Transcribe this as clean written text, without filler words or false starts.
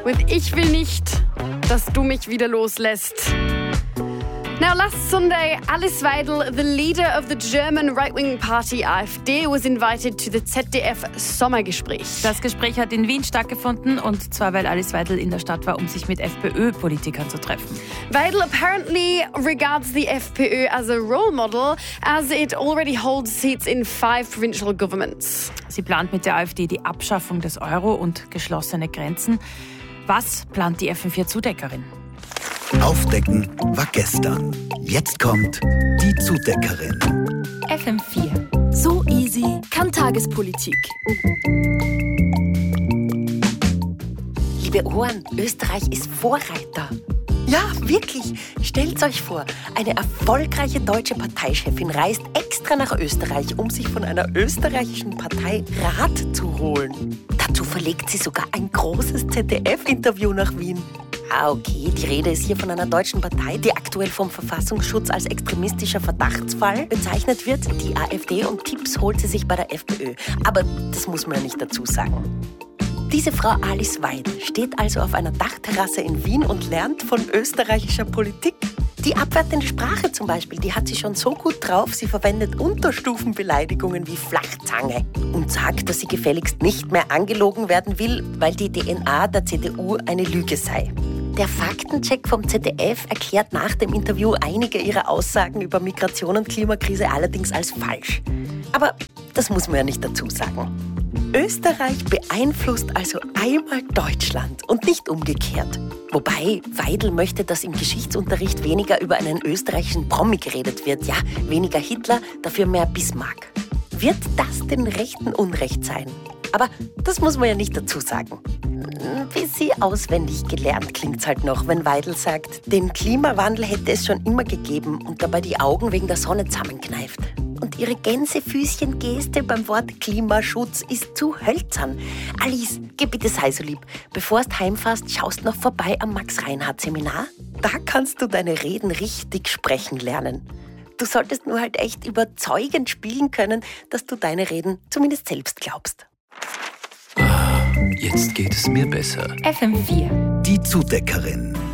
with Ich will nicht, dass du mich wieder loslässt. Now, last Sunday, Alice Weidel, the leader of the German right-wing party AfD, was invited to the ZDF-Sommergespräch. Das Gespräch hat in Wien stattgefunden, und zwar, weil Alice Weidel in der Stadt war, um sich mit FPÖ-Politikern zu treffen. Weidel apparently regards the FPÖ as a role model, as it already holds seats in 5 provincial governments. Sie plant mit der AfD die Abschaffung des Euro und geschlossene Grenzen. Was plant die FM4-Zudeckerin? Aufdecken war gestern. Jetzt kommt die Zudeckerin. FM4. So easy kann Tagespolitik. Liebe Ohren, Österreich ist Vorreiter. Ja, wirklich. Stellt euch vor, eine erfolgreiche deutsche Parteichefin reist extra nach Österreich, um sich von einer österreichischen Partei Rat zu holen. Dazu verlegt sie sogar ein großes ZDF-Interview nach Wien. Okay, die Rede ist hier von einer deutschen Partei, die aktuell vom Verfassungsschutz als extremistischer Verdachtsfall bezeichnet wird. Die AfD, und Tipps holt sie sich bei der FPÖ. Aber das muss man ja nicht dazu sagen. Diese Frau Alice Weidel steht also auf einer Dachterrasse in Wien und lernt von österreichischer Politik. Die abwertende Sprache zum Beispiel, die hat sie schon so gut drauf, sie verwendet Unterstufenbeleidigungen wie Flachzange und sagt, dass sie gefälligst nicht mehr angelogen werden will, weil die DNA der CDU eine Lüge sei. Der Faktencheck vom ZDF erklärt nach dem Interview einige ihrer Aussagen über Migration und Klimakrise allerdings als falsch. Aber das muss man ja nicht dazu sagen. Österreich beeinflusst also einmal Deutschland und nicht umgekehrt. Wobei Weidel möchte, dass im Geschichtsunterricht weniger über einen österreichischen Promi geredet wird. Ja, weniger Hitler, dafür mehr Bismarck. Wird das den Rechten Unrecht sein? Aber das muss man ja nicht dazu sagen. Ein bisschen auswendig gelernt klingt's halt noch, wenn Weidel sagt, den Klimawandel hätte es schon immer gegeben und dabei die Augen wegen der Sonne zusammenkneift. Und ihre Gänsefüßchen-Geste beim Wort Klimaschutz ist zu hölzern. Alice, geh bitte sei so lieb. Bevor du heimfährst, schaust noch vorbei am Max-Reinhardt-Seminar. Da kannst du deine Reden richtig sprechen lernen. Du solltest nur halt echt überzeugend spielen können, dass du deine Reden zumindest selbst glaubst. Jetzt geht es mir besser. FM4. Die Zudeckerin.